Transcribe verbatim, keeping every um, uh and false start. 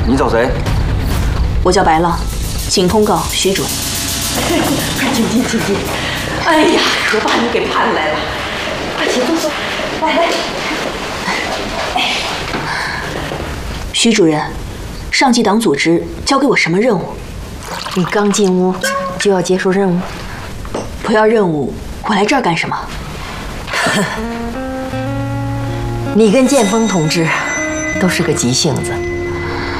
你找谁？ 我叫白浪，请通告徐主任。 快请进，请进。哎呀，可把你给盼来了。快请坐坐，来来。 徐主任，上级党组织交给我什么任务？ 你刚进屋就要接受任务？ 不要任务，我来这儿干什么？ 你跟建峰同志都是个急性子。